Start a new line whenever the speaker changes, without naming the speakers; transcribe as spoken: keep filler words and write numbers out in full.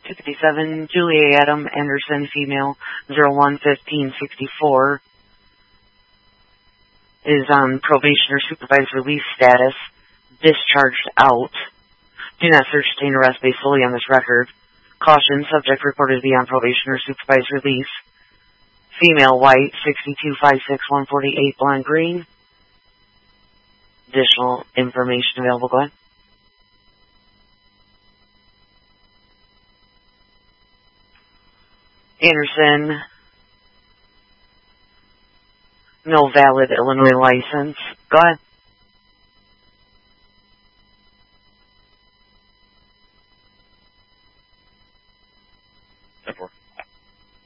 two fifty-seven, Julia Adam Anderson, female, zero one fifteen sixty-four, is on probation or supervised release status, discharged out. Do not search, detain, arrest based solely on this record. Caution, subject reported to be on probation or supervised release. Female, white, sixty-two, five six, one forty-eight, blonde, green. Additional information available. Go ahead. Anderson, no valid Illinois license. Go ahead.